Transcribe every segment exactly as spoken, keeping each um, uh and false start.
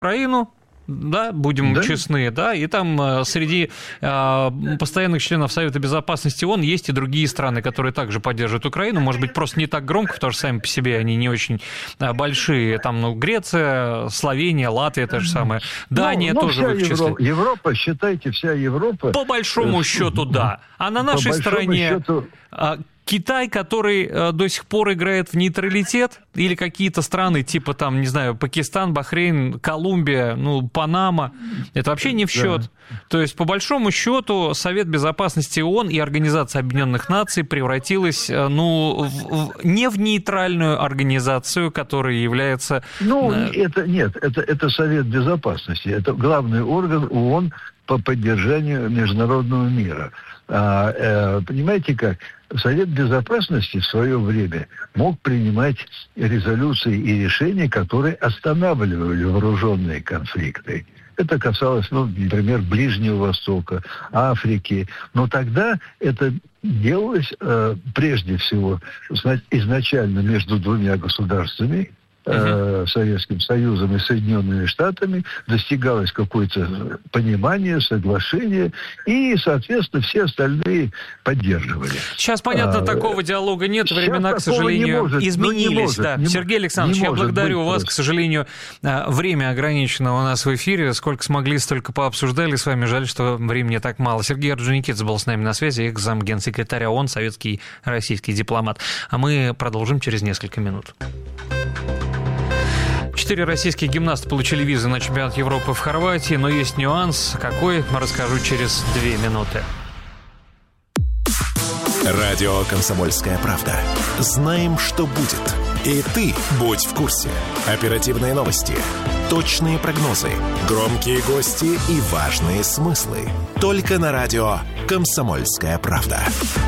Украину. Да, будем да. честны, да, и там э, среди э, постоянных членов Совета Безопасности ООН есть и другие страны, которые также поддерживают Украину, может быть, просто не так громко, потому что сами по себе они не очень э, большие, там, ну, Греция, Словения, Латвия, та же самая, Дания ну, ну, тоже в их числе. Европа, Европа, считайте, вся Европа... По большому счету, да, а на нашей стороне... Счету... Китай, который э, до сих пор играет в нейтралитет, или какие-то страны, типа там, не знаю, Пакистан, Бахрейн, Колумбия, ну, Панама, это вообще не в счет. Да. То есть, по большому счету, Совет Безопасности ООН и Организация Объединенных Наций превратилась, э, ну, в, в, не в нейтральную организацию, которая является... Ну, э... это нет, это, это Совет Безопасности, это главный орган ООН по поддержанию международного мира. А, э, понимаете как? Совет Безопасности в свое время мог принимать резолюции и решения, которые останавливали вооруженные конфликты. Это касалось, ну, например, Ближнего Востока, Африки. Но тогда это делалось э, прежде всего изначально между двумя государствами, Uh-huh. Советским Союзом и Соединенными Штатами, достигалось какое-то понимание, соглашение, и, соответственно, все остальные поддерживали. Сейчас, понятно, а, такого диалога нет, времена, к сожалению, может, изменились. Ну, может, да. не, Сергей Александрович, я благодарю вас, просто. К сожалению, время ограничено у нас в эфире, сколько смогли, столько пообсуждали с вами, жаль, что времени так мало. Сергей Орджоникидзе был с нами на связи, экс-замгенсекретаря ООН, советский российский дипломат. А мы продолжим через несколько минут. Четыре российских гимнаста получили визы на чемпионат Европы в Хорватии, но есть нюанс. Какой, расскажу через две минуты. Радио «Комсомольская правда». Знаем, что будет. И ты будь в курсе. Оперативные новости, точные прогнозы, громкие гости и важные смыслы. Только на радио «Комсомольская правда».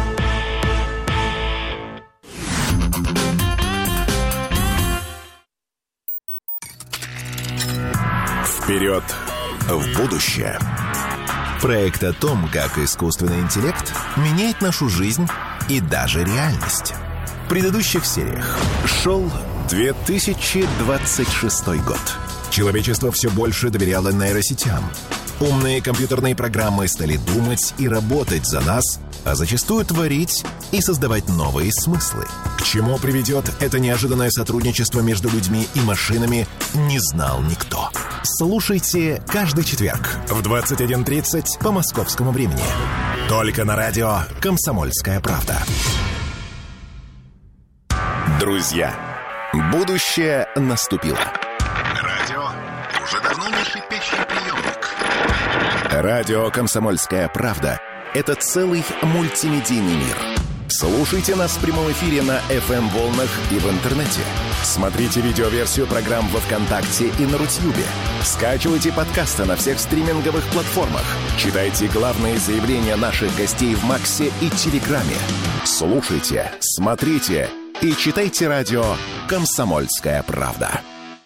Вперед в будущее. Проект о том, как искусственный интеллект меняет нашу жизнь и даже реальность. В предыдущих сериях шел две тысячи двадцать шестой год. Человечество все больше доверяло нейросетям. Умные компьютерные программы стали думать и работать за нас, а зачастую творить и создавать новые смыслы. К чему приведет это неожиданное сотрудничество между людьми и машинами, не знал никто. Слушайте каждый четверг в двадцать один тридцать по московскому времени. Только на радио «Комсомольская правда». Друзья, будущее наступило. Радио уже давно не шипящий приемник. Радио «Комсомольская правда» — это целый мультимедийный мир. Слушайте нас в прямом эфире на эф эм-волнах и в интернете. Смотрите видеоверсию программ во ВКонтакте и на Рутьюбе. Скачивайте подкасты на всех стриминговых платформах. Читайте главные заявления наших гостей в Максе и Телеграме. Слушайте, смотрите и читайте радио «Комсомольская правда».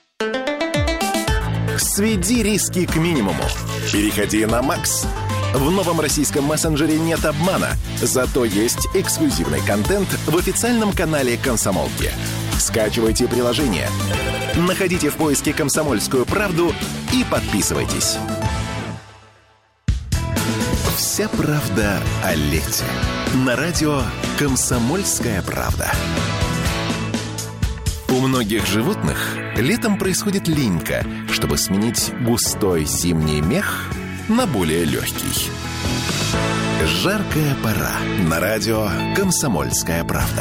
Сведи риски к минимуму. Переходи на Макс. В новом российском мессенджере нет обмана, зато есть эксклюзивный контент в официальном канале «Комсомолки». Скачивайте приложение, находите в поиске «Комсомольскую правду» и подписывайтесь. Вся правда о лете. На радио «Комсомольская правда». У многих животных летом происходит линька, чтобы сменить густой зимний мех на более легкий. Жаркая пора. На радио «Комсомольская правда».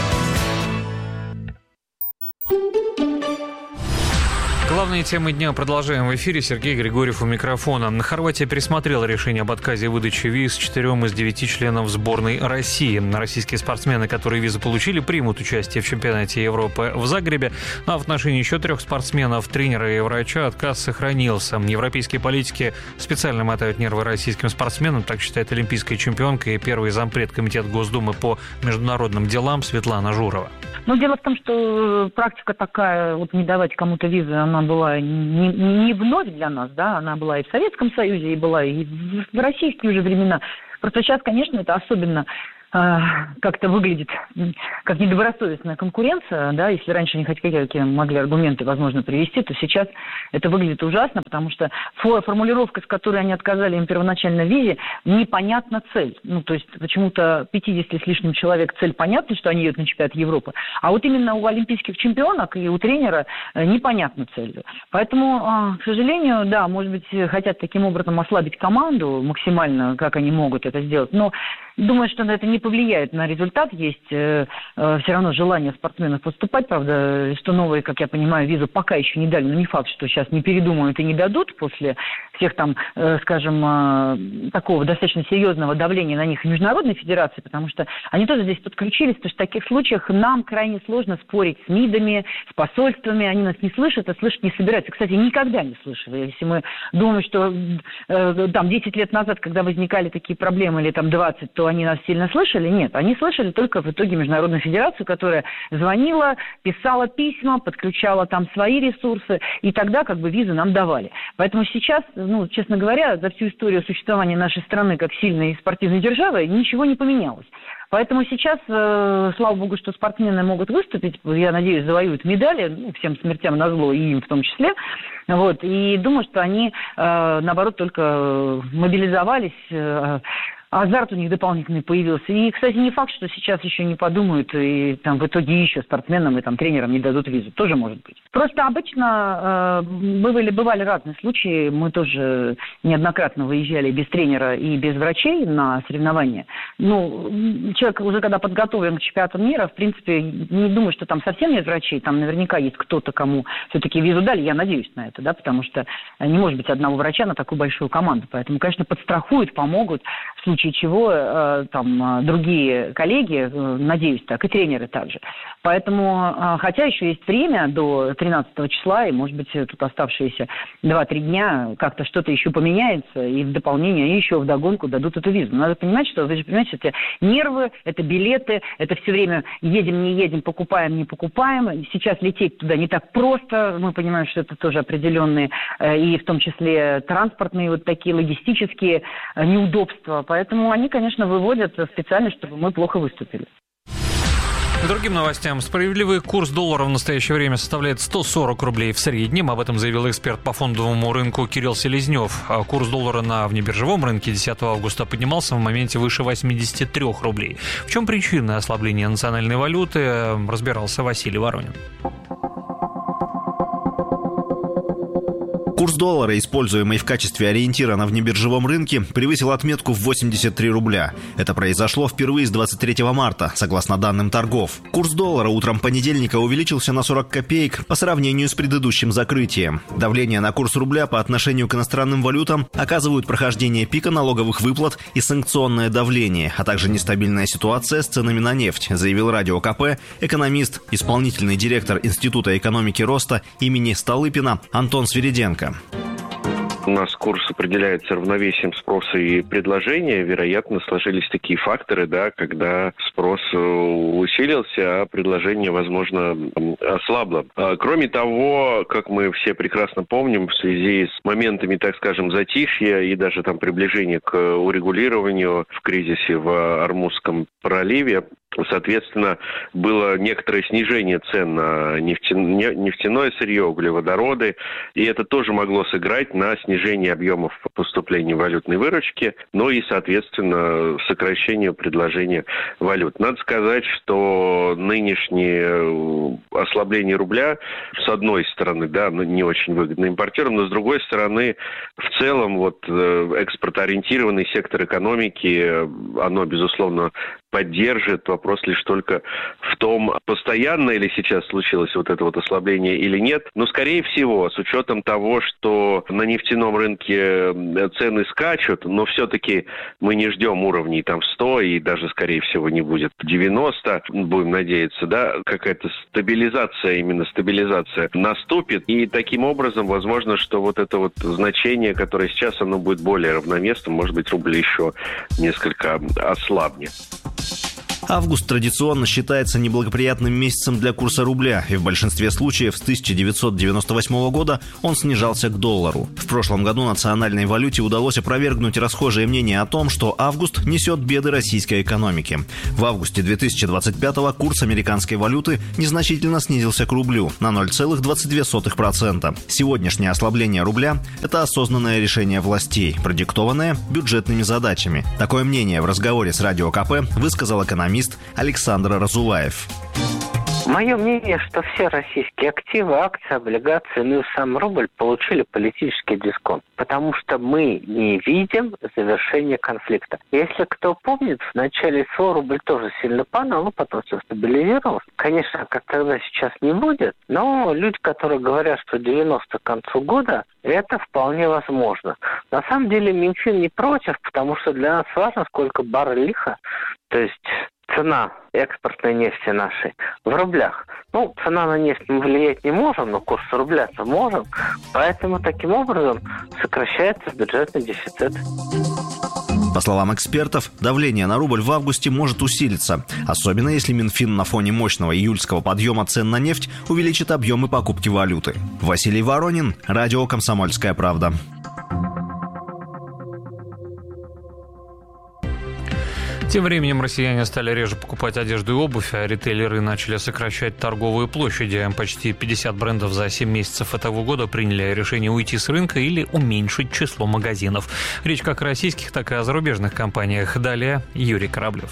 Главные темы дня продолжаем в эфире. Сергей Григорьев у микрофона. Хорватия пересмотрела решение об отказе выдачи виз четырем из девяти членов сборной России. Российские спортсмены, которые визы получили, примут участие в чемпионате Европы в Загребе. Ну, а в отношении еще трех спортсменов, тренера и врача, отказ сохранился. Европейские политики специально мотают нервы российским спортсменам, так считает олимпийская чемпионка и первый зампред Комитета Госдумы по международным делам Светлана Журова. Ну, дело в том, что практика такая, вот не давать кому-то визы, она была не, не вновь для нас, да, она была и в Советском Союзе, и была и в российские уже времена. Просто сейчас, конечно, это особенно как-то выглядит как недобросовестная конкуренция, да, если раньше они хоть какие могли аргументы, возможно, привести, то сейчас это выглядит ужасно, потому что формулировка, с которой они отказали им первоначально в визе, непонятна цель. Ну, то есть почему-то пятьдесят с лишним человек цель понятна, что они едут на чемпионат Европы, а вот именно у олимпийских чемпионок и у тренера непонятна цель. Поэтому, к сожалению, да, может быть, хотят таким образом ослабить команду максимально, как они могут это сделать, но думаю, что это не повлияет на результат. Есть э, э, все равно желание спортсменов поступать. Правда, что новые, как я понимаю, визу пока еще не дали. Но не факт, что сейчас не передумают и не дадут после всех там, э, скажем, э, такого достаточно серьезного давления на них и Международной Федерации, потому что они тоже здесь подключились, потому что в таких случаях нам крайне сложно спорить с МИДами, с посольствами. Они нас не слышат, а слышать не собираются. Кстати, никогда не слышали. Если мы думаем, что э, там десять лет назад, когда возникали такие проблемы, или там двадцать, то они нас сильно слышали? Нет, они слышали только в итоге Международную Федерацию, которая звонила, писала письма, подключала там свои ресурсы, и тогда как бы визы нам давали. Поэтому сейчас, ну, честно говоря, за всю историю существования нашей страны как сильной спортивной державы ничего не поменялось. Поэтому сейчас, э, слава богу, что спортсмены могут выступить, я надеюсь, завоюют медали, ну, всем смертям назло, и им в том числе. Вот, и думаю, что они, э, наоборот, только мобилизовались, э, азарт у них дополнительный появился. И, кстати, не факт, что сейчас еще не подумают, и там в итоге еще спортсменам и там тренерам не дадут визу. Тоже может быть. Просто обычно э, бывали, бывали разные случаи. Мы тоже неоднократно выезжали без тренера и без врачей на соревнования. Ну, человек уже когда подготовлен к чемпионату мира, в принципе, не думаю, что там совсем нет врачей. Там наверняка есть кто-то, кому все-таки визу дали. Я надеюсь на это, да, потому что не может быть одного врача на такую большую команду. Поэтому, конечно, подстрахуют, помогут. В случае чего э, там другие коллеги, э, надеюсь так, и тренеры также. Поэтому, э, хотя еще есть время до тринадцатого числа, и, может быть, тут оставшиеся два-три дня как-то что-то еще поменяется, и в дополнение, и еще вдогонку дадут эту визу. Надо понимать, что, вы же понимаете, это нервы, это билеты, это все время едем, не едем, покупаем, не покупаем. Сейчас лететь туда не так просто. Мы понимаем, что это тоже определенные, э, и в том числе транспортные вот такие логистические э, неудобства. Поэтому Поэтому они, конечно, выводят специально, чтобы мы плохо выступили. К другим новостям. Справедливый курс доллара в настоящее время составляет сто сорок рублей в среднем. Об этом заявил эксперт по фондовому рынку Кирилл Селезнев. Курс доллара на внебиржевом рынке десятого августа поднимался в моменте выше восемьдесят три рублей. В чем причина ослабления национальной валюты, разбирался Василий Воронин. Курс доллара, используемый в качестве ориентира на внебиржевом рынке, превысил отметку в восемьдесят три рубля. Это произошло впервые с двадцать третьего марта, согласно данным торгов. Курс доллара утром понедельника увеличился на сорок копеек по сравнению с предыдущим закрытием. Давление на курс рубля по отношению к иностранным валютам оказывают прохождение пика налоговых выплат и санкционное давление, а также нестабильная ситуация с ценами на нефть, заявил Радио КП экономист, исполнительный директор Института экономики роста имени Столыпина Антон Свириденко. У нас курс определяется равновесием спроса и предложения. Вероятно, сложились такие факторы, да, когда спрос усилился, а предложение, возможно, ослабло. Кроме того, как мы все прекрасно помним, в связи с моментами, так скажем, затишья и даже там приближения к урегулированию в кризисе в Ормузском проливе, соответственно, было некоторое снижение цен на нефтяное сырье, углеводороды, и это тоже могло сыграть на снижение объемов поступления валютной выручки, но и, соответственно, сокращение предложения валют. Надо сказать, что нынешнее ослабление рубля, с одной стороны, да, не очень выгодно импортерам, но с другой стороны, в целом, вот экспортоориентированный сектор экономики, оно, безусловно, поддержит. Вопрос лишь только в том, постоянно ли сейчас случилось вот это вот ослабление или нет. Но, скорее всего, с учетом того, что на нефтяном рынке цены скачут, но все-таки мы не ждем уровней там сто и даже, скорее всего, не будет девяносто, будем надеяться, да, какая-то стабилизация, именно стабилизация наступит. И таким образом, возможно, что вот это вот значение, которое сейчас, оно будет более равноместным, может быть, рубль еще несколько ослабнет. Август традиционно считается неблагоприятным месяцем для курса рубля, и в большинстве случаев с тысяча девятьсот девяносто восьмого года он снижался к доллару. В прошлом году национальной валюте удалось опровергнуть расхожее мнение о том, что август несет беды российской экономике. В августе две тысячи двадцать пятого курс американской валюты незначительно снизился к рублю на ноль целых двадцать две сотых процента. Сегодняшнее ослабление рубля – это осознанное решение властей, продиктованное бюджетными задачами. Такое мнение в разговоре с Радио КП высказал экономист Александр Разуваев. Мое мнение, что все российские активы, акции, облигации, ну и сам рубль получили политический дисконт, потому что мы не видим завершения конфликта. Если кто помнит, в начале СВО рубль тоже сильно падал, но потом все стабилизировалось. Конечно, как тогда сейчас не будет, но люди, которые говорят, что девяностые к концу года, это вполне возможно. На самом деле Минфин не против, потому что для нас важно, сколько баррель лиха, то есть цена экспортной нефти нашей в рублях. Ну, цена на нефть мы влиять не можем, но курс рубля-то можем. Поэтому таким образом сокращается бюджетный дефицит. По словам экспертов, давление на рубль в августе может усилиться, особенно если Минфин на фоне мощного июльского подъема цен на нефть увеличит объемы покупки валюты. Василий Воронин, Радио «Комсомольская правда». Тем временем россияне стали реже покупать одежду и обувь, а ритейлеры начали сокращать торговые площади. Почти пятьдесят брендов за семь месяцев этого года приняли решение уйти с рынка или уменьшить число магазинов. Речь как о российских, так и о зарубежных компаниях. Далее Юрий Кораблев.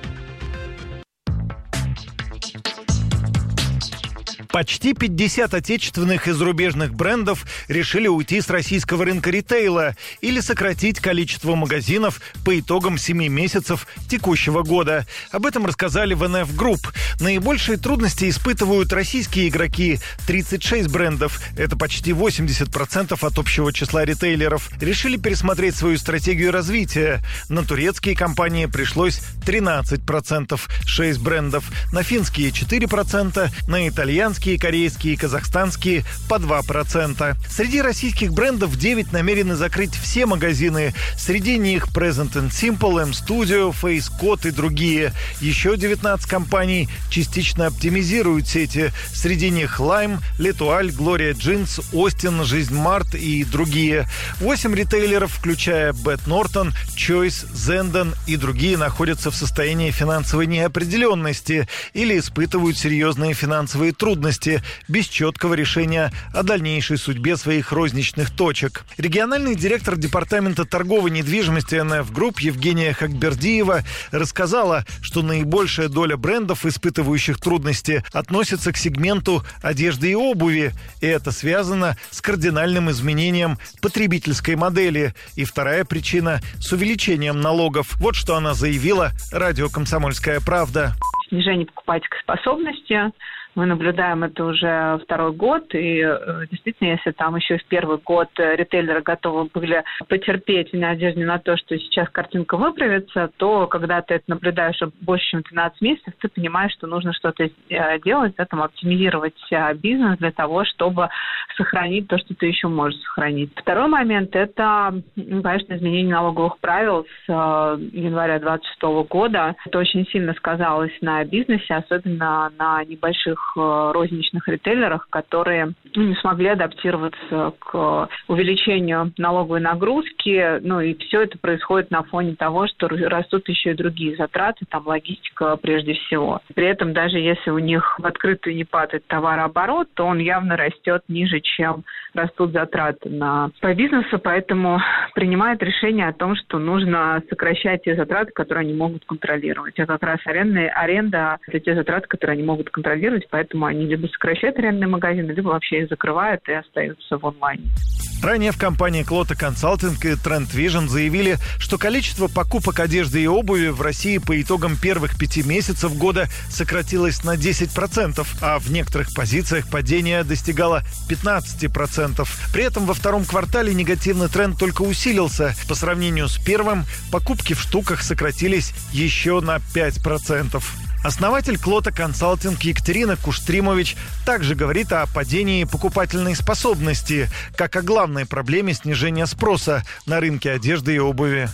Почти пятьдесят отечественных и зарубежных брендов решили уйти с российского рынка ритейла или сократить количество магазинов по итогам семи месяцев текущего года. Об этом рассказали в эн эф Group. Наибольшие трудности испытывают российские игроки. тридцать шесть брендов, это почти восемьдесят процентов от общего числа ритейлеров, решили пересмотреть свою стратегию развития. На турецкие компании пришлось тринадцать процентов, шесть брендов. На финские четыре процента, на итальянские, корейские, казахстанские по два процента. Среди российских брендов девять намерены закрыть все магазины. Среди них Present and Simple, M-Studio, Face Code и другие. Еще девятнадцать компаний частично оптимизируют сети. Среди них Lime, L'Etoile, Gloria Jeans, Austin, Жизнь Март и другие. Восемь ритейлеров, включая Bed Norton, Choice, Zenden и другие, находятся в состоянии финансовой неопределенности или испытывают серьезные финансовые трудности без четкого решения о дальнейшей судьбе своих розничных точек. Региональный директор департамента торговой недвижимости эн эф Group Евгения Хакбердиева рассказала, что наибольшая доля брендов, испытывающих трудности, относится к сегменту одежды и обуви, и это связано с кардинальным изменением потребительской модели. И вторая причина – с увеличением налогов. Вот что она заявила радио «Комсомольская правда». Снижение покупательской способности. Мы наблюдаем это уже второй год, и действительно, если там еще в первый год ритейлеры готовы были потерпеть в надежде на то, что сейчас картинка выправится, то когда ты это наблюдаешь больше, чем двенадцать месяцев, ты понимаешь, что нужно что-то делать, этому оптимизировать бизнес для того, чтобы сохранить то, что ты еще можешь сохранить. Второй момент – это, конечно, изменение налоговых правил с января двадцать шестого года. Это очень сильно сказалось на бизнесе, особенно на небольших розничных ритейлерах, которые ну, не смогли адаптироваться к увеличению налоговой нагрузки. Ну и все это происходит на фоне того, что растут еще и другие затраты, там логистика прежде всего. При этом даже если у них в открытую не падает товарооборот, то он явно растет ниже, чем растут затраты на, по бизнесу, поэтому принимают решение о том, что нужно сокращать те затраты, которые они могут контролировать. А как раз аренда, аренда – это те затраты, которые они могут контролировать, поэтому они либо сокращают арендные магазины, либо вообще их закрывают и остаются в онлайне. Ранее в компании Клота Консалтинг и Trend Vision заявили, что количество покупок одежды и обуви в России по итогам первых пяти месяцев года сократилось на десять процентов, а в некоторых позициях падение достигало пятнадцать процентов. При этом во втором квартале негативный тренд только усилился. По сравнению с первым, покупки в штуках сократились еще на пять процентов. Основатель Клота Консалтинг Екатерина Куштримович также говорит о падении покупательной способности, как о главной проблеме снижения спроса на рынке одежды и обуви.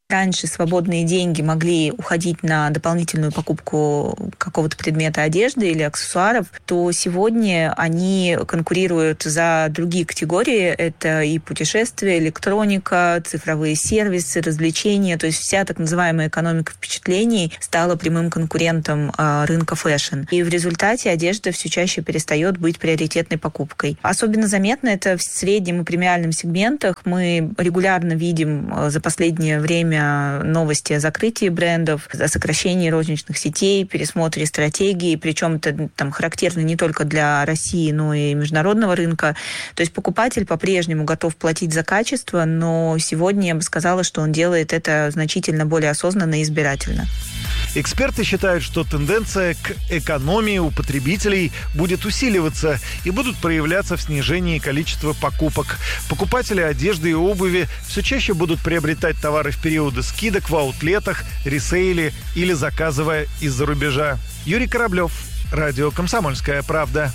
раньше свободные деньги могли уходить на дополнительную покупку какого-то предмета одежды или аксессуаров, то сегодня они конкурируют за другие категории. Это и путешествия, электроника, цифровые сервисы, развлечения. То есть вся так называемая экономика впечатлений стала прямым конкурентом рынка фэшн. И в результате одежда все чаще перестает быть приоритетной покупкой. Особенно заметно это в среднем и премиальном сегментах. Мы регулярно видим за последнее время новости о закрытии брендов, о сокращении розничных сетей, пересмотре стратегии, причем это там характерно не только для России, но и международного рынка. То есть покупатель по-прежнему готов платить за качество, но сегодня я бы сказала, что он делает это значительно более осознанно и избирательно. Эксперты считают, что тенденция к экономии у потребителей будет усиливаться и будут проявляться в снижении количества покупок. Покупатели одежды и обуви все чаще будут приобретать товары в периоды скидок в аутлетах, ресейле или заказывая из-за рубежа. Юрий Кораблев, радио «Комсомольская правда».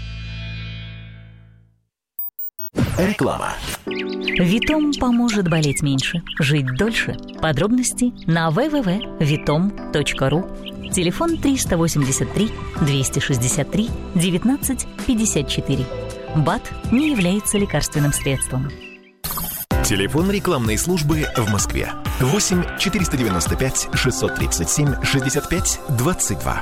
Реклама. Витом поможет болеть меньше, жить дольше. Подробности на дабл ю дабл ю дабл ю точка витом точка ру. Телефон триста восемьдесят три двести шестьдесят три девятнадцать пятьдесят четыре. БАД не является лекарственным средством. Телефон рекламной службы в Москве. восемь четыреста девяносто пять шестьсот тридцать семь шестьдесят пять двадцать два.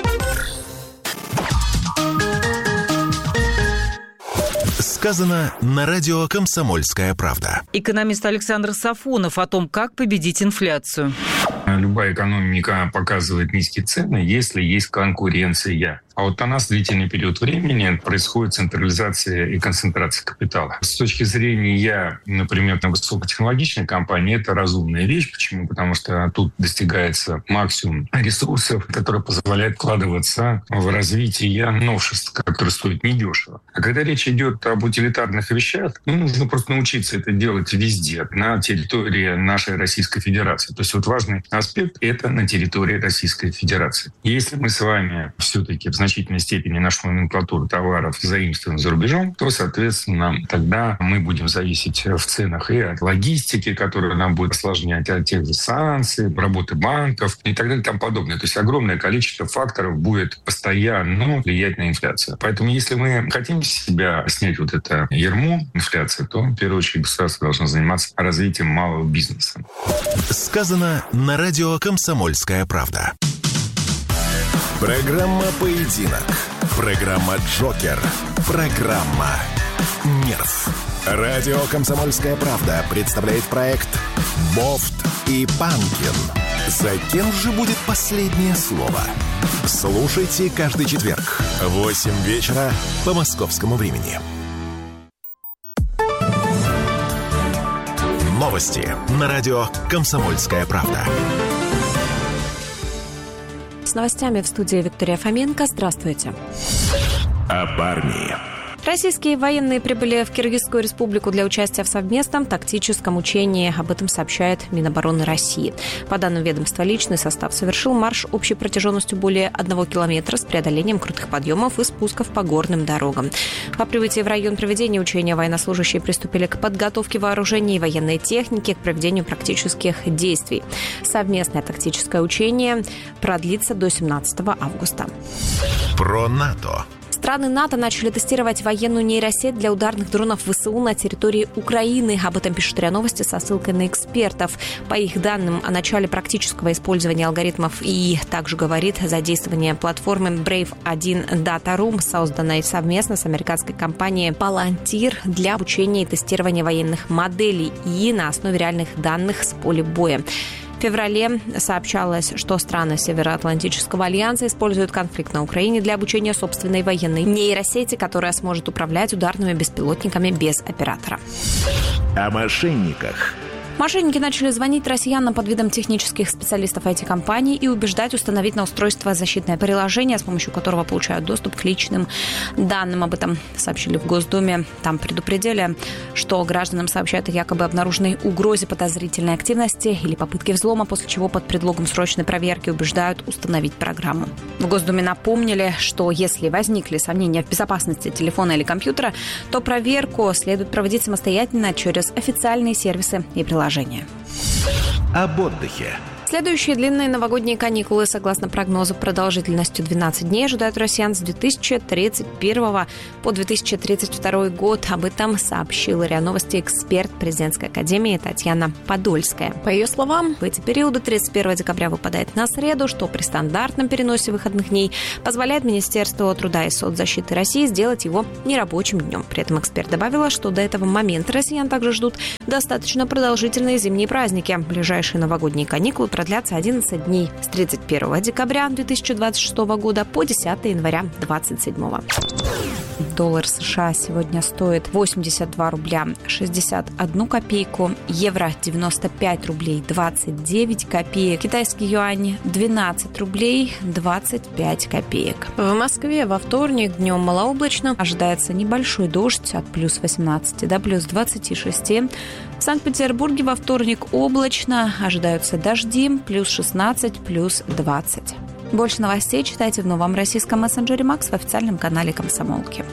Сказано на радио «Комсомольская правда». Экономист Александр Сафонов о том, как победить инфляцию. Любая экономика показывает низкие цены, если есть конкуренция. А вот у нас длительный период времени происходит централизация и концентрация капитала. С точки зрения, например, высокотехнологичной компании, это разумная вещь. Почему? Потому что тут достигается максимум ресурсов, которые позволяют вкладываться в развитие новшеств, которые стоят недешево. А когда речь идет об утилитарных вещах, ну, нужно просто научиться это делать везде, на территории нашей Российской Федерации. То есть вот важный аспект – это на территории Российской Федерации. Если мы с вами все-таки в значительной степени нашу номенклатуру товаров заимствуем за рубежом, то, соответственно, тогда мы будем зависеть в ценах и от логистики, которая нам будет осложнять, от тех же санкций, работы банков и так далее и тому подобное. То есть огромное количество факторов будет постоянно влиять на инфляцию. Поэтому если мы хотим с себя снять вот это ярмо инфляции, то, в первую очередь, государство должно заниматься развитием малого бизнеса. Сказано на радио «Комсомольская правда». Программа «Поединок». Программа «Джокер». Программа «Нерв». Радио «Комсомольская правда» представляет проект «Бофт и Панкин». За кем же будет последнее слово? Слушайте каждый четверг в восемь вечера по московскому времени. Новости на радио «Комсомольская правда». С новостями в студии Виктория Фоменко. Здравствуйте. Об армии. Российские военные прибыли в Киргизскую республику для участия в совместном тактическом учении. Об этом сообщает Минобороны России. По данным ведомства, личный состав совершил марш общей протяженностью более одного километра с преодолением крутых подъемов и спусков по горным дорогам. По прибытии в район проведения учения военнослужащие приступили к подготовке вооружений и военной техники, к проведению практических действий. Совместное тактическое учение продлится до семнадцатого августа. Про НАТО. Страны НАТО начали тестировать военную нейросеть для ударных дронов ВСУ на территории Украины. Об этом пишут РИА Новости со ссылкой на экспертов. По их данным, о начале практического использования алгоритмов и также говорит задействование платформы Брейв один Data Room, созданной совместно с американской компанией Palantir для обучения и тестирования военных моделей и на основе реальных данных с поля боя. В феврале сообщалось, что страны Североатлантического альянса используют конфликт на Украине для обучения собственной военной нейросети, которая сможет управлять ударными беспилотниками без оператора. О мошенниках. Мошенники начали звонить россиянам под видом технических специалистов ай ти-компаний и убеждать установить на устройство защитное приложение, с помощью которого получают доступ к личным данным. Об этом сообщили в Госдуме. Там предупредили, что гражданам сообщают о якобы обнаруженной угрозе подозрительной активности или попытке взлома, после чего под предлогом срочной проверки убеждают установить программу. В Госдуме напомнили, что если возникли сомнения в безопасности телефона или компьютера, то проверку следует проводить самостоятельно через официальные сервисы и приложения. об отдыхе. Следующие длинные новогодние каникулы, согласно прогнозу, продолжительностью двенадцать дней, ожидают россиян с две тысячи тридцать первого по две тысячи тридцать второй год. Об этом сообщила РИА Новости эксперт президентской академии Татьяна Подольская. По ее словам, в эти периоды тридцать первого декабря выпадает на среду, что при стандартном переносе выходных дней позволяет Министерству труда и соцзащиты России сделать его нерабочим днем. При этом эксперт добавила, что до этого момента россиян также ждут достаточно продолжительные зимние праздники. Ближайшие новогодние каникулы продлятся одиннадцать дней с тридцать первого декабря две тысячи двадцать шестого года по десятого января две тысячи двадцать седьмого. Доллар США сегодня стоит восемьдесят два рубля шестьдесят одну копейку, евро девяносто пять рублей двадцать девять копеек, китайский юань двенадцать рублей двадцать пять копеек. В Москве во вторник днем малооблачно, ожидается небольшой дождь от плюс восемнадцати до плюс двадцати шести. В Санкт-Петербурге во вторник облачно, ожидаются дожди, плюс шестнадцать, плюс двадцать. Больше новостей читайте в новом российском мессенджере Макс в официальном канале «Комсомолки».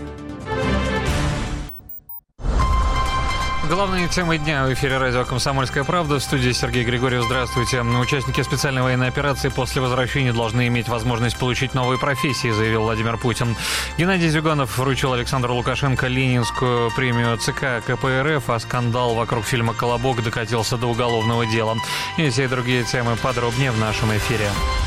Главные темы дня в эфире радио «Комсомольская правда». В студии Сергей Григорьев. Здравствуйте. Участники специальной военной операции после возвращения должны иметь возможность получить новые профессии, заявил Владимир Путин. Геннадий Зюганов вручил Александру Лукашенко Ленинскую премию ЦК КПРФ, а скандал вокруг фильма «Колобок» докатился до уголовного дела. И все другие темы подробнее в нашем эфире.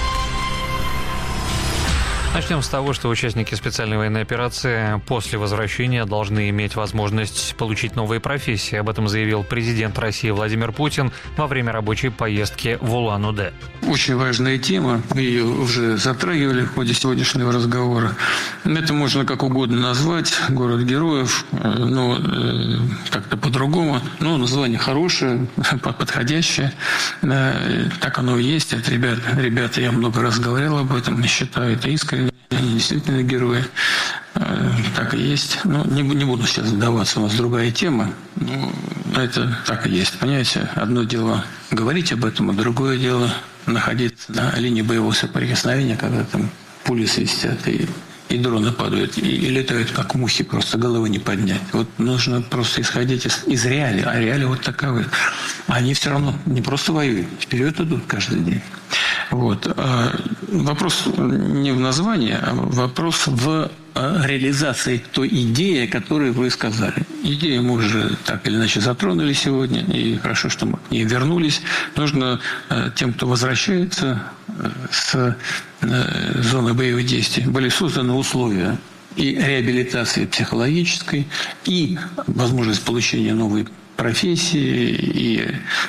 Начнем с того, что участники специальной военной операции после возвращения должны иметь возможность получить новые профессии. Об этом заявил президент России Владимир Путин во время рабочей поездки в Улан-Удэ. Очень важная тема. Мы ее уже затрагивали в ходе сегодняшнего разговора. Это можно как угодно назвать. Город героев. Но как-то по-другому. Но название хорошее, подходящее. Так оно и есть. Это ребята, ребята, я много раз говорил об этом. Я считаю это искренне. Они действительно герои. Так и есть. Ну, не, не буду сейчас задаваться, у нас другая тема. Но это так и есть. Понимаете, одно дело говорить об этом, а другое дело находиться на линии боевого соприкосновения, когда там пули свистят и, и дроны падают, и, и летают как мухи, просто головы не поднять. Вот нужно просто исходить из, из реалий. А реалии вот таковы. Они все равно не просто воюют, вперед идут каждый день. Вот. Вопрос не в названии, а вопрос в реализации той идеи, которую вы сказали. Идею мы уже так или иначе затронули сегодня, и хорошо, что мы к ней вернулись. Нужно тем, кто возвращается с зоны боевых действий, были созданы условия и реабилитации психологической, и возможность получения новой профессии, и,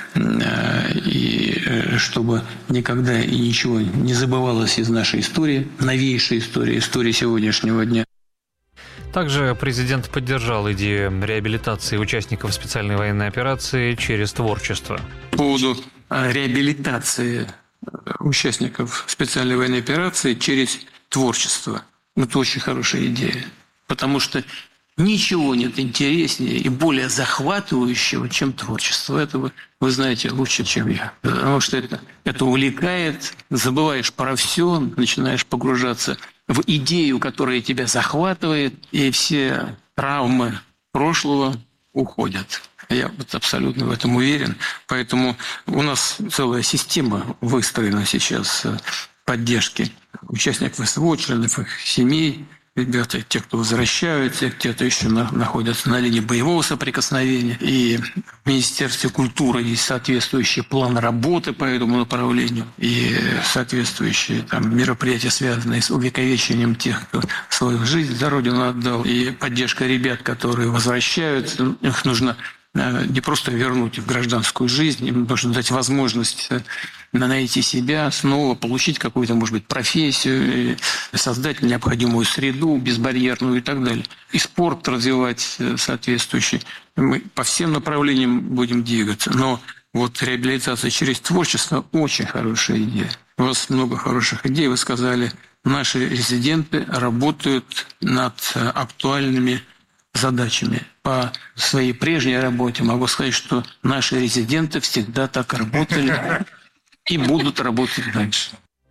и чтобы никогда и ничего не забывалось из нашей истории, новейшей истории, истории сегодняшнего дня. Также президент поддержал идею реабилитации участников специальной военной операции через творчество. По поводу реабилитации участников специальной военной операции через творчество. Это очень хорошая идея, потому что ничего нет интереснее и более захватывающего, чем творчество. Это вы, вы знаете лучше, чем я. Потому что это, это увлекает, забываешь про все, начинаешь погружаться в идею, которая тебя захватывает, и все травмы прошлого уходят. Я вот абсолютно в этом уверен. Поэтому у нас целая система выстроена сейчас поддержки участников СВО, членов их семей, ребята, те, кто возвращаются, те, кто еще на, находятся на линии боевого соприкосновения. И в Министерстве культуры есть соответствующий план работы по этому направлению и соответствующие там мероприятия, связанные с увековечением тех, кто свою жизнь за Родину отдал, и поддержка ребят, которые возвращаются. Их нужно не просто вернуть в гражданскую жизнь, им нужно дать возможность найти себя, снова получить какую-то, может быть, профессию, создать необходимую среду безбарьерную и так далее. И спорт развивать соответствующий. Мы по всем направлениям будем двигаться. Но вот реабилитация через творчество – очень хорошая идея. У вас много хороших идей. Вы сказали, наши резиденты работают над актуальными задачами. По своей прежней работе могу сказать, что наши резиденты всегда так работали и будут работать дальше.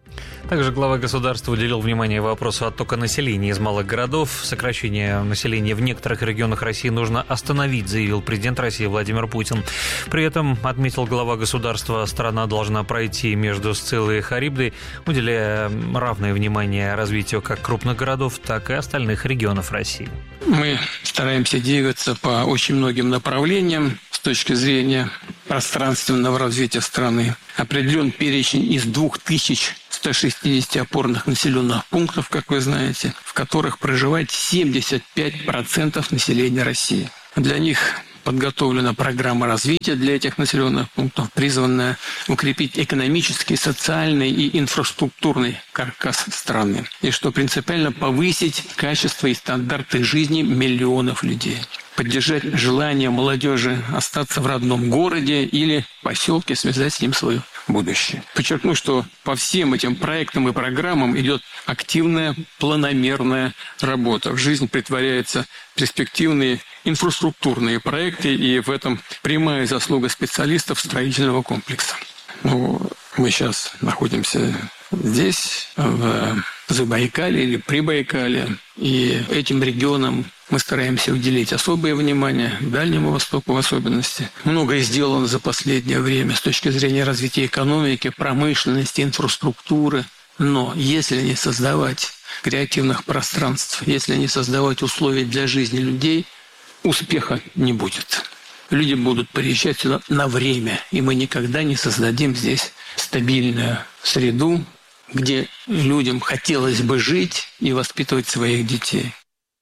Также глава государства уделил внимание вопросу оттока населения из малых городов. Сокращение населения в некоторых регионах России нужно остановить, заявил президент России Владимир Путин. При этом, отметил глава государства, страна должна пройти между Сциллой и Харибдой, уделяя равное внимание развитию как крупных городов, так и остальных регионов России. Мы стараемся двигаться по очень многим направлениям с точки зрения пространственного развития страны. Определен перечень из двух тысяч ста шестидесяти опорных населенных пунктов, как вы знаете, в которых проживает семьдесят пять процентов населения России. Для них подготовлена программа развития для этих населенных пунктов, призванная укрепить экономический, социальный и инфраструктурный каркас страны. И что принципиально повысить качество и стандарты жизни миллионов людей. Поддержать желание молодежи остаться в родном городе или поселке, связать с ним свое будущее. Подчеркну, что по всем этим проектам и программам идет активная, планомерная работа. В жизнь притворяются перспективные инфраструктурные проекты, и в этом прямая заслуга специалистов строительного комплекса. Ну, мы сейчас находимся здесь, в Забайкалье или Прибайкалье, и этим регионам мы стараемся уделить особое внимание, Дальнему Востоку в особенности. Многое сделано за последнее время с точки зрения развития экономики, промышленности, инфраструктуры. Но если не создавать креативных пространств, если не создавать условия для жизни людей, успеха не будет. Люди будут приезжать сюда на время, и мы никогда не создадим здесь стабильную среду, где людям хотелось бы жить и воспитывать своих детей.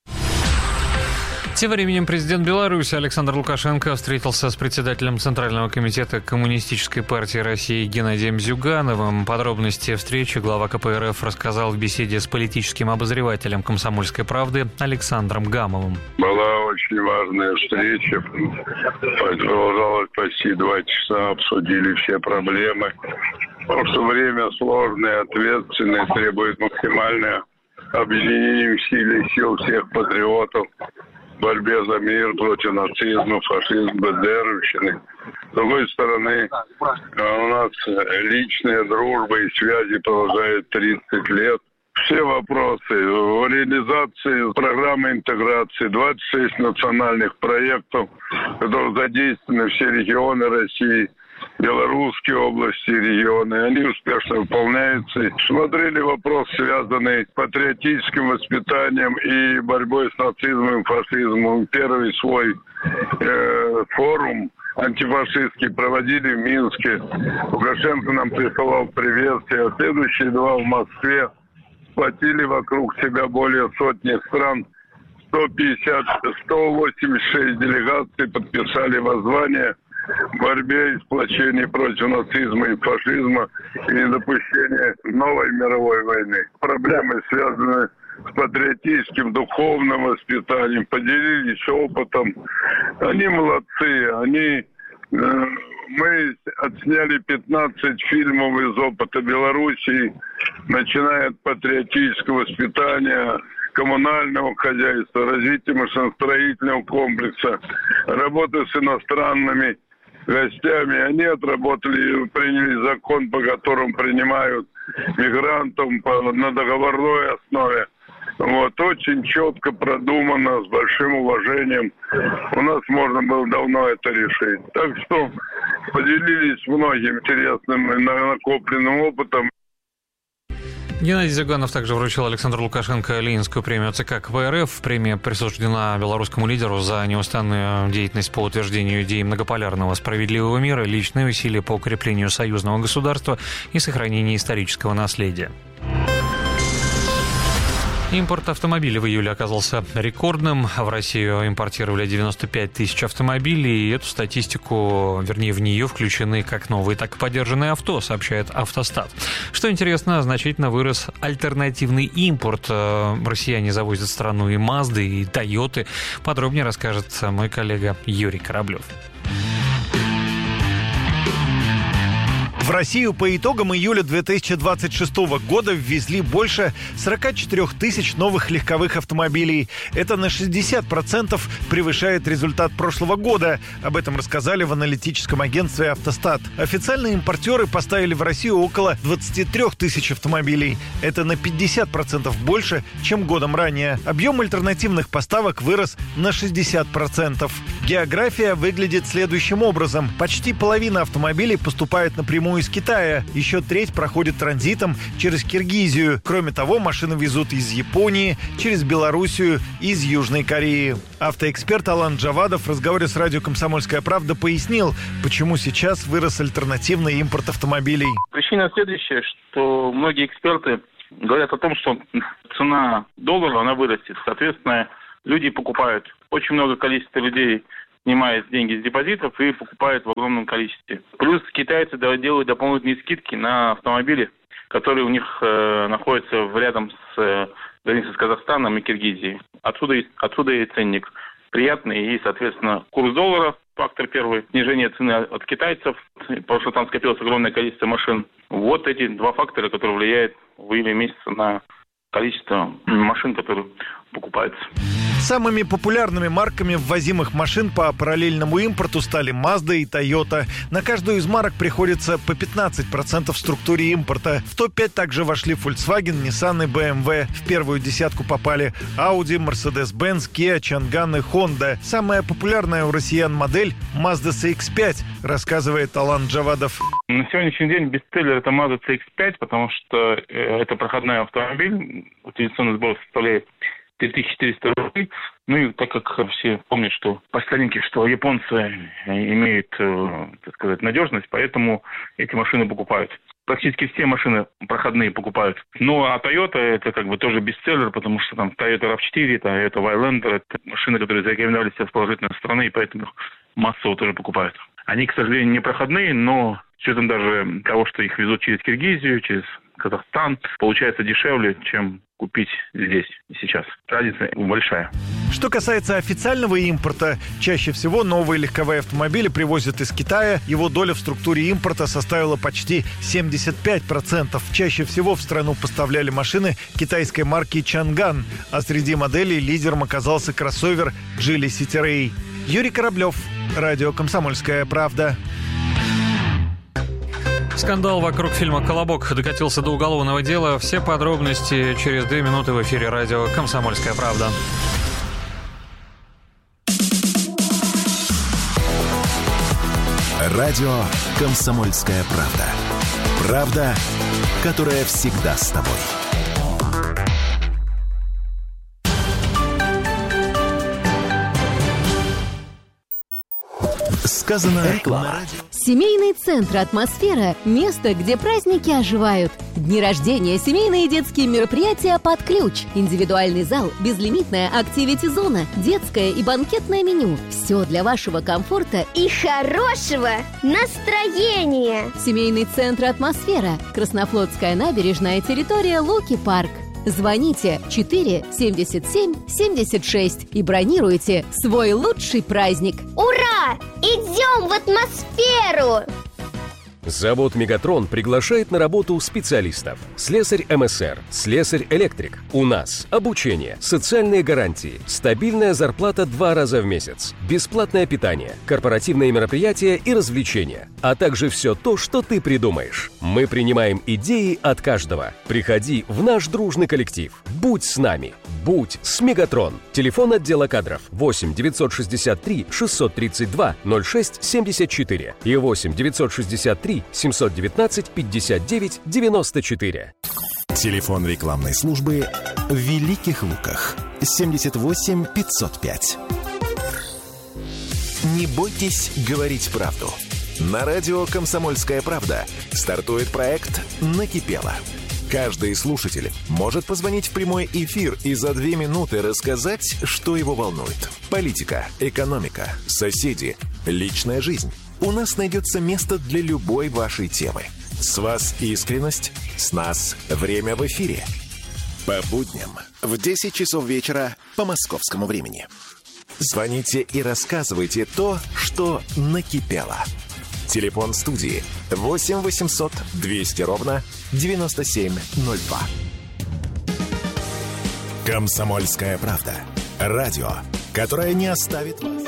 Тем временем президент Беларуси Александр Лукашенко встретился с председателем Центрального комитета Коммунистической партии России Геннадием Зюгановым. Подробности встречи глава ка пэ эр эф рассказал в беседе с политическим обозревателем «Комсомольской правды» Александром Гамовым. Была очень важная встреча. Продолжалась почти два часа, обсудили все проблемы. Потому что время сложное, ответственное, требует максимальное объединение усилий сил всех патриотов в борьбе за мир против нацизма, фашизма, бандеровщины. С другой стороны, у нас личная дружба и связи продолжают тридцать лет. Все вопросы в реализации программы интеграции, двадцать шесть национальных проектов, в которых задействованы все регионы России, белорусские области, регионы, они успешно выполняются. Смотрели вопрос, связанный с патриотическим воспитанием и борьбой с нацизмом и фашизмом. Первый свой э, форум антифашистский проводили в Минске. Лукашенко нам присылал приветствие, а следующие два в Москве. Сплотили вокруг себя более сотни стран. сто пятьдесят, сто восемьдесят шесть делегаций подписали воззвание в борьбе и сплочении против нацизма и фашизма и недопущения новой мировой войны. Проблемы, связанные с патриотическим, духовным воспитанием, поделились опытом. Они молодцы, они... Э, мы отсняли пятнадцать фильмов из опыта Белоруссии, начиная от патриотического воспитания, коммунального хозяйства, развития машиностроительного комплекса, работы с иностранными гостями. Они отработали, приняли закон, по которому принимают мигрантов по, на договорной основе. Вот, очень четко продумано, с большим уважением. У нас можно было давно это решить. Так что поделились многим интересным и накопленным опытом. Геннадий Зюганов также вручил Александру Лукашенко Ленинскую премию ЦК ка пэ эр эф. Премия присуждена белорусскому лидеру за неустанную деятельность по утверждению идеи многополярного справедливого мира, личные усилия по укреплению союзного государства и сохранению исторического наследия. Импорт автомобилей в июле оказался рекордным. В Россию импортировали девяносто пять тысяч автомобилей. И эту статистику, вернее, в нее включены как новые, так и подержанные авто, сообщает Автостат. Что интересно, значительно вырос альтернативный импорт. Россияне завозят в страну и Мазды, и Тойоты. Подробнее расскажет мой коллега Юрий Кораблев. В Россию по итогам июля две тысячи двадцать шестого года ввезли больше сорок четыре тысяч новых легковых автомобилей. Это на шестьдесят процентов превышает результат прошлого года. Об этом рассказали в аналитическом агентстве «Автостат». Официальные импортеры поставили в Россию около двадцать три тысячи автомобилей. Это на пятьдесят процентов больше, чем годом ранее. Объем альтернативных поставок вырос на шестьдесят процентов. География выглядит следующим образом. Почти половина автомобилей поступает напрямую из Китая. Еще треть проходит транзитом через Киргизию. Кроме того, машины везут из Японии, через Белоруссию и из Южной Кореи. Автоэксперт Алан Джавадов в разговоре с радио «Комсомольская правда» пояснил, почему сейчас вырос альтернативный импорт автомобилей. Причина следующая, что многие эксперты говорят о том, что цена доллара, она вырастет. Соответственно, люди покупают. Очень много количества людей снимает деньги с депозитов и покупает в огромном количестве. Плюс китайцы делают дополнительные скидки на автомобили, которые у них э, находятся рядом с э, границей с Казахстаном и Киргизией. Отсюда, отсюда и ценник приятный, и, соответственно, курс доллара, фактор первый, снижение цены от китайцев, потому что там скопилось огромное количество машин. Вот эти два фактора, которые влияют в июле месяце на количество машин, которые покупаются. Самыми популярными марками ввозимых машин по параллельному импорту стали Mazda и Toyota. На каждую из марок приходится по пятнадцать процентов в структуре импорта. В топ пять также вошли Volkswagen, Nissan и бэ эм вэ. В первую десятку попали Audi, Mercedes-Benz, Kia, Chang'an и Honda. Самая популярная у россиян модель Mazda си икс пять, рассказывает Алан Джавадов. На сегодняшний день бестселлер это Mazda си икс пять, потому что это проходной автомобиль. Утилизационный сбор составляет три тысячи четыреста рублей. Ну и так как все помнят, что по старинке, что японцы имеют, так сказать, надежность, поэтому эти машины покупают. Практически все машины проходные покупают. Ну а Toyota это как бы тоже бестселлер, потому что там Toyota рав четыре, Toyota Highlander, это машины, которые зарекомендовали себя с положительной стороны, и поэтому массово тоже покупают. Они, к сожалению, не проходные, но с учетом даже того, что их везут через Киргизию, через Казахстан, получается дешевле, чем купить здесь и сейчас. Разница большая. Что касается официального импорта, чаще всего новые легковые автомобили привозят из Китая. Его доля в структуре импорта составила почти семьдесят пять процентов. Чаще всего в страну поставляли машины китайской марки Chang'an, а среди моделей лидером оказался кроссовер Geely City Ray. Юрий Кораблев, радио «Комсомольская правда». Скандал вокруг фильма «Колобок» докатился до уголовного дела. Все подробности через две минуты в эфире радио «Комсомольская правда». Радио «Комсомольская правда». Правда, которая всегда с тобой. Сказано реклама. Семейный центр «Атмосфера» – место, где праздники оживают. Дни рождения, семейные и детские мероприятия под ключ. Индивидуальный зал, безлимитная активити-зона, детское и банкетное меню. Все для вашего комфорта и хорошего настроения. Семейный центр «Атмосфера». Краснофлотская набережная, территория Луки-парк. Звоните четыре семьдесят семь семьдесят шесть и бронируйте свой лучший праздник. Ура! Идем в атмосферу! Завод «Мегатрон» приглашает на работу специалистов. Слесарь эм эс эр, слесарь-электрик. У нас обучение, социальные гарантии, стабильная зарплата два раза в месяц, бесплатное питание, корпоративные мероприятия и развлечения, а также все то, что ты придумаешь. Мы принимаем идеи от каждого. Приходи в наш дружный коллектив. Будь с нами. Будь с «Мегатрон». Телефон отдела кадров восемь девятьсот шестьдесят три шестьсот тридцать два ноль шесть семьдесят четыре и восемь девятьсот шестьдесят три семьсот девятнадцать пятьдесят девять девяносто четыре. Телефон рекламной службы в Великих Луках семьдесят восемь пятьсот пять. Не бойтесь говорить правду. На радио «Комсомольская правда» стартует проект «Накипело». Каждый слушатель может позвонить в прямой эфир и за две минуты рассказать, что его волнует. Политика, экономика, соседи, личная жизнь. У нас найдется место для любой вашей темы. С вас искренность, с нас время в эфире. По будням в десять часов вечера по московскому времени. Звоните и рассказывайте то, что накипело. Телефон студии восемь восемьсот двести ровно девяносто семь ноль два. «Комсомольская правда». Радио, которое не оставит вас.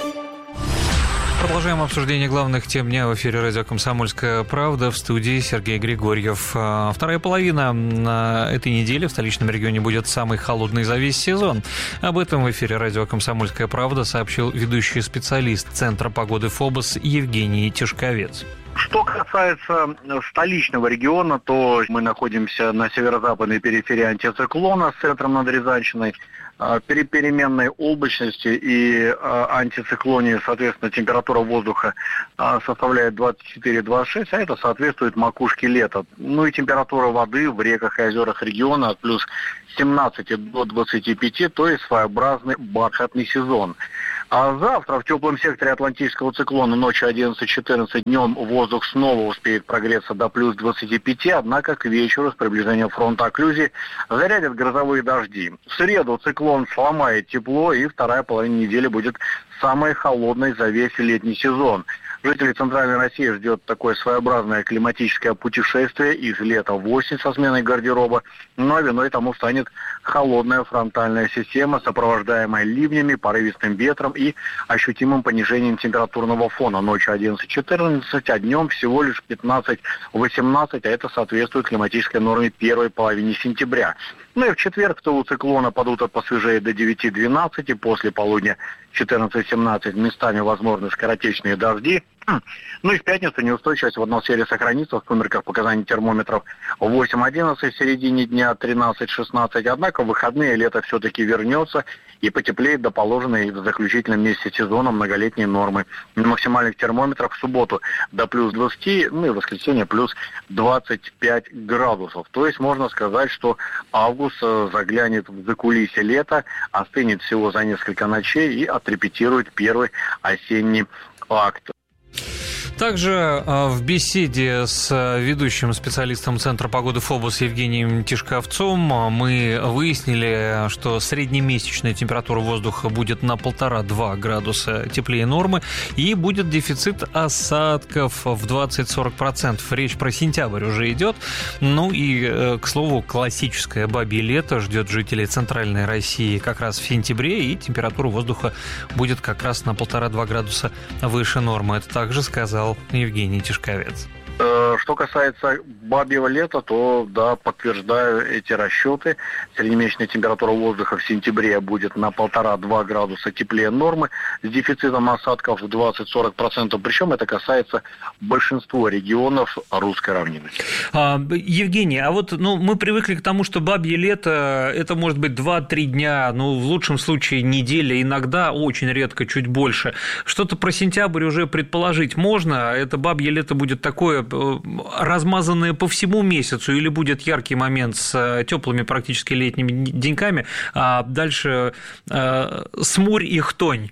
Продолжаем обсуждение главных тем дня в эфире радио «Комсомольская правда», в студии Сергей Григорьев. Вторая половина на этой неделе в столичном регионе будет самый холодный за весь сезон. Об этом в эфире радио «Комсомольская правда» сообщил ведущий специалист Центра погоды ФОБОС Евгений Тишковец. Что касается столичного региона, то мы находимся на северо-западной периферии антициклона с центром над Рязанщиной. При переменной облачности и антициклоне, соответственно, температура воздуха составляет двадцать четыре - двадцать шесть, а это соответствует макушке лета. Ну и температура воды в реках и озерах региона от плюс семнадцати до двадцати пяти, то есть своеобразный бархатный сезон. А завтра в теплом секторе Атлантического циклона ночью одиннадцать - четырнадцать, днем воздух снова успеет прогреться до плюс двадцати пяти, однако к вечеру с приближением фронта окклюзии зарядят грозовые дожди. В среду циклон сломает тепло, и вторая половина недели будет самой холодной за весь летний сезон. Жителей Центральной России ждет такое своеобразное климатическое путешествие из лета в осень со сменой гардероба, но виной тому станет холодная фронтальная система, сопровождаемая ливнями, порывистым ветром и ощутимым понижением температурного фона. Ночью одиннадцать - четырнадцать, а днем всего лишь пятнадцать - восемнадцать, а это соответствует климатической норме первой половины сентября. Ну и в четверг в тылу циклона под утро посвежеет до девяти - двенадцати, после полудня четырнадцать - семнадцать, местами возможны скоротечные дожди. Ну и в пятницу неустойчивость в атмосфере сохранится, в сумерках показаний термометров восемь - одиннадцать, в середине дня тринадцать - шестнадцать, однако в выходные лето все-таки вернется и потеплеет до положенной в заключительном месяце сезона многолетней нормы. Максимальных термометров в субботу до плюс двадцати, ну и в воскресенье плюс двадцать пять градусов. То есть можно сказать, что август заглянет в закулисье лета, остынет всего за несколько ночей и отрепетирует первый осенний акт. Также в беседе с ведущим специалистом Центра погоды ФОБОС Евгением Тишковцом мы выяснили, что среднемесячная температура воздуха будет на полтора-два градуса теплее нормы и будет дефицит осадков в двадцать - сорок процентов. Речь про сентябрь уже идет. Ну и, к слову, классическое бабье лето ждет жителей Центральной России как раз в сентябре, и температура воздуха будет как раз на полтора-два градуса выше нормы. Это также сказал Евгений Тишковец. Что касается бабьего лета, то, да, подтверждаю эти расчеты. Среднемесячная температура воздуха в сентябре будет на полтора-два градуса теплее нормы с дефицитом осадков в двадцать - сорок процентов. Причем это касается большинства регионов русской равнины. А, Евгений, а вот ну, мы привыкли к тому, что бабье лето – это может быть два-три дня, ну, в лучшем случае неделя, иногда очень редко, чуть больше. Что-то про сентябрь уже предположить можно? Это бабье лето будет такое размазанные по всему месяцу, или будет яркий момент с теплыми практически летними деньками, а дальше э, смурь и хтонь?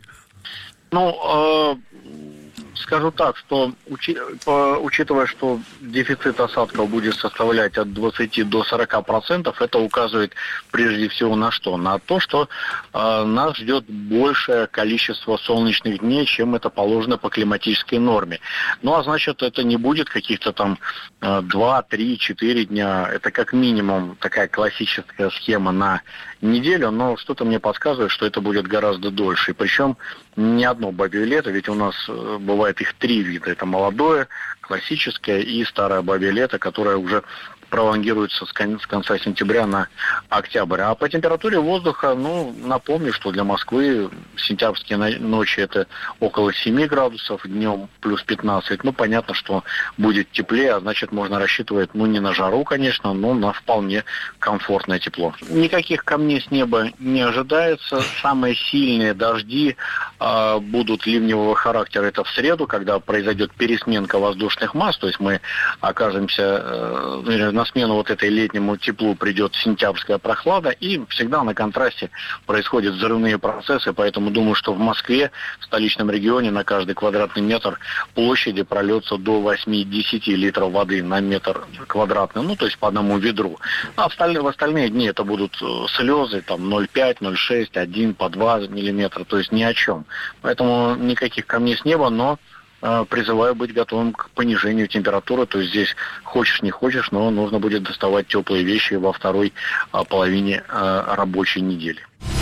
Ну, э, скажу так, что учи, по, учитывая, что дефицит осадков будет составлять от двадцати до сорока процентов, это указывает прежде всего на что? На то, что э, нас ждет большее количество солнечных дней, чем это положено по климатической норме. Ну, а значит, это не будет каких-то там э, два, три, четыре дня. Это как минимум такая классическая схема на неделю, но что-то мне подсказывает, что это будет гораздо дольше. И причем не одно бабье лето, ведь у нас бывает их три вида. Это молодое, классическое и старое бабье лето, которое уже пролонгируется с конца сентября на октябрь. А по температуре воздуха, ну, напомню, что для Москвы сентябрьские ночи это около семи градусов, днем плюс пятнадцать. Ну, понятно, что будет теплее, а значит, можно рассчитывать, ну, не на жару, конечно, но на вполне комфортное тепло. Никаких камней с неба не ожидается. Самые сильные дожди э, будут ливневого характера. Это в среду, когда произойдет пересменка воздушных масс, то есть мы окажемся э, на смену вот этой летнему теплу придет сентябрьская прохлада, и всегда на контрасте происходят взрывные процессы, поэтому думаю, что в Москве, в столичном регионе, на каждый квадратный метр площади прольется до восьми-десяти литров воды на метр квадратный, ну, то есть по одному ведру. А в остальные, в остальные дни это будут слезы, там, ноль целых пять, ноль целых шесть, один, по два миллиметра, то есть ни о чем. Поэтому никаких камней с неба, но призываю быть готовым к понижению температуры. То есть здесь хочешь не хочешь, но нужно будет доставать теплые вещи во второй половине рабочей недели.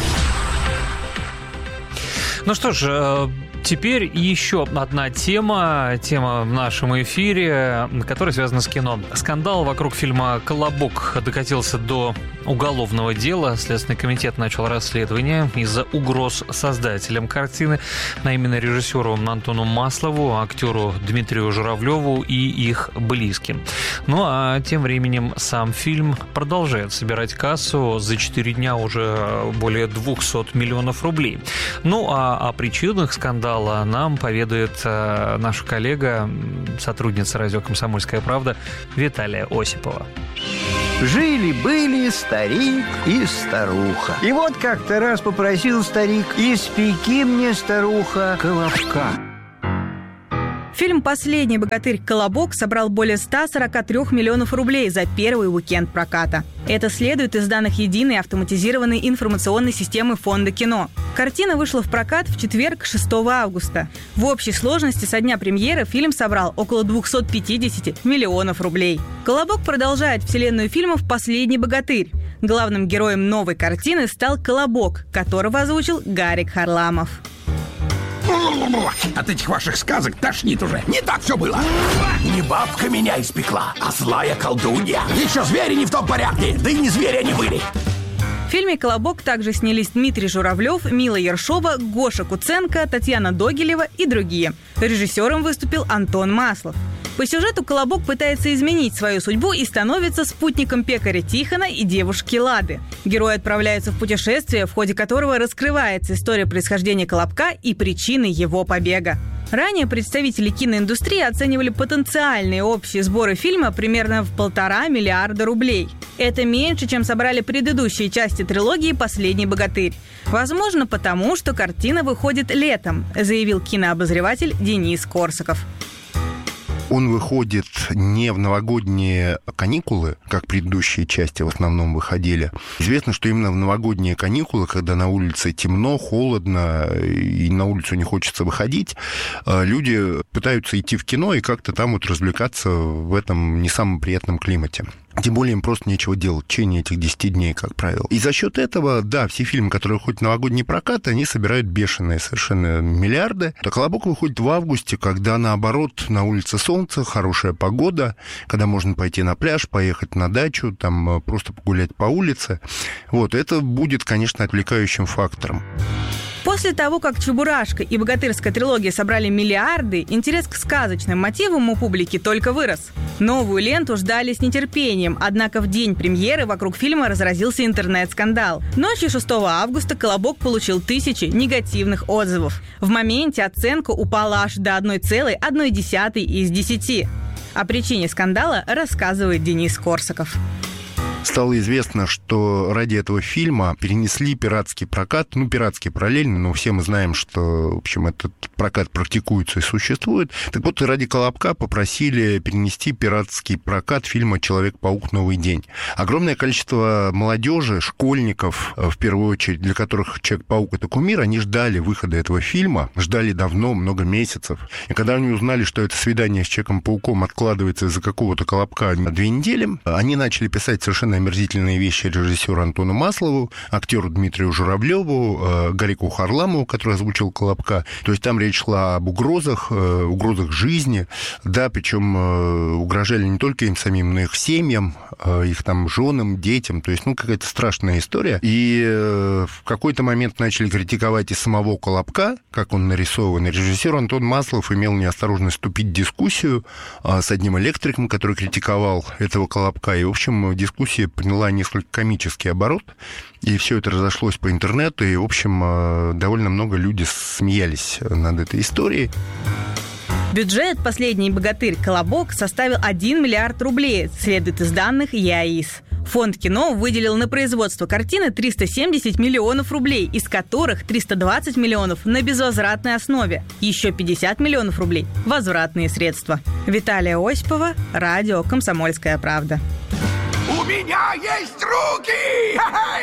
Ну что ж, теперь еще одна тема, тема в нашем эфире, которая связана с кино. Скандал вокруг фильма «Колобок» докатился до уголовного дела. Следственный комитет начал расследование из-за угроз создателям картины, а именно режиссеру Антону Маслову, актеру Дмитрию Журавлеву и их близким. Ну а тем временем сам фильм продолжает собирать кассу. За четыре дня уже более двухсот миллионов рублей. Ну а о причинах скандала нам поведает наша коллега, сотрудница радио «Комсомольская правда» Виталия Осипова. Жили-были старик и старуха. И вот как-то раз попросил старик: испеки мне, старуха, колобка. Фильм «Последний богатырь. Колобок» собрал более ста сорока трёх миллионов рублей за первый уикенд проката. Это следует из данных единой автоматизированной информационной системы Фонда кино. Картина вышла в прокат в четверг, шестого августа. В общей сложности со дня премьеры фильм собрал около двухсот пятидесяти миллионов рублей. «Колобок» продолжает вселенную фильмов «Последний богатырь». Главным героем новой картины стал Колобок, которого озвучил Гарик Харламов. От этих ваших сказок тошнит уже. Не так все было. Не бабка меня испекла, а злая колдунья. Еще звери не в том порядке, да и не звери они были. В фильме «Колобок» также снялись Дмитрий Журавлев, Мила Ершова, Гоша Куценко, Татьяна Догилева и другие. Режиссером выступил Антон Маслов. По сюжету Колобок пытается изменить свою судьбу и становится спутником пекаря Тихона и девушки Лады. Герои отправляются в путешествие, в ходе которого раскрывается история происхождения Колобка и причины его побега. Ранее представители киноиндустрии оценивали потенциальные общие сборы фильма примерно в полтора миллиарда рублей. Это меньше, чем собрали предыдущие части трилогии «Последний богатырь». Возможно, потому что картина выходит летом, заявил кинообозреватель Денис Корсаков. Он выходит не в новогодние каникулы, как предыдущие части в основном выходили. Известно, что именно в новогодние каникулы, когда на улице темно, холодно и на улицу не хочется выходить, люди пытаются идти в кино и как-то там вот развлекаться в этом не самом приятном климате. Тем более им просто нечего делать в течение этих десяти дней, как правило. И за счет этого, да, все фильмы, которые выходят в новогодний прокат, они собирают бешеные совершенно миллиарды. А «Колобок» выходит в августе, когда, наоборот, на улице солнце, хорошая погода, когда можно пойти на пляж, поехать на дачу, там просто погулять по улице. Вот, это будет, конечно, отвлекающим фактором. После того, как «Чебурашка» и «Богатырская трилогия» собрали миллиарды, интерес к сказочным мотивам у публики только вырос. Новую ленту ждали с нетерпением, однако в день премьеры вокруг фильма разразился интернет-скандал. Ночью шестого августа «Колобок» получил тысячи негативных отзывов. В моменте оценка упала аж до одной целой одной десятой из десяти. О причине скандала рассказывает Денис Корсаков. Стало известно, что ради этого фильма перенесли пиратский прокат, ну, пиратский параллельно, но все мы знаем, что, в общем, этот прокат практикуется и существует. Так вот, ради «Колобка» попросили перенести пиратский прокат фильма «Человек-паук. Новый день». Огромное количество молодежи, школьников, в первую очередь, для которых «Человек-паук» — это кумир, они ждали выхода этого фильма, ждали давно, много месяцев. И когда они узнали, что это свидание с Человеком-пауком откладывается из-за какого-то «Колобка» на две недели, они начали писать совершенно омерзительные вещи режиссеру Антону Маслову, актеру Дмитрию Журавлеву, Гарику Харламову, который озвучил «Колобка». То есть там речь шла об угрозах, угрозах жизни, да, причем угрожали не только им самим, но и их семьям, их там женам, детям. То есть, ну, какая-то страшная история. И в какой-то момент начали критиковать и самого «Колобка», как он нарисован. И режиссер Антон Маслов имел неосторожность вступить в дискуссию с одним электриком, который критиковал этого «Колобка». И, в общем, дискуссия приняла несколько комический оборот, и все это разошлось по интернету, и, в общем, довольно много людей смеялись над этой историей. Бюджет «Последний богатырь. Колобок» составил один миллиард рублей, следует из данных ЕАИС. Фонд кино выделил на производство картины триста семьдесят миллионов рублей, из которых триста двадцать миллионов на безвозвратной основе. Еще пятьдесят миллионов рублей – возвратные средства. Виталия Осипова, радио «Комсомольская правда». У меня есть руки!